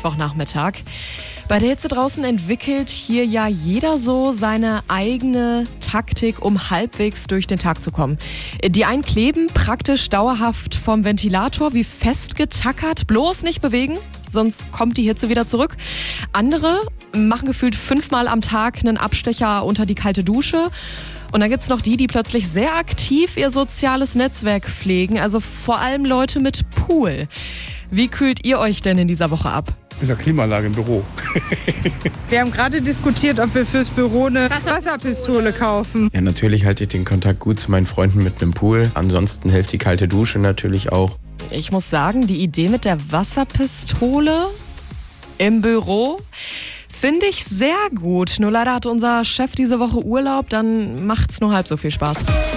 Mittwochnachmittag. Bei der Hitze draußen entwickelt hier ja jeder so seine eigene Taktik, um halbwegs durch den Tag zu kommen. Die einen kleben praktisch dauerhaft vom Ventilator wie festgetackert, bloß nicht bewegen, sonst kommt die Hitze wieder zurück. Andere machen gefühlt 5-mal am Tag einen Abstecher unter die kalte Dusche. Und dann gibt's noch die plötzlich sehr aktiv ihr soziales Netzwerk pflegen, also vor allem Leute mit Pool. Wie kühlt ihr euch denn in dieser Woche ab? Mit der Klimaanlage im Büro. Wir haben gerade diskutiert, ob wir fürs Büro eine Wasserpistole kaufen. Ja, natürlich halte ich den Kontakt gut zu meinen Freunden mit einem Pool. Ansonsten hilft die kalte Dusche natürlich auch. Ich muss sagen, die Idee mit der Wasserpistole im Büro finde ich sehr gut. Nur leider hat unser Chef diese Woche Urlaub, dann macht's nur halb so viel Spaß.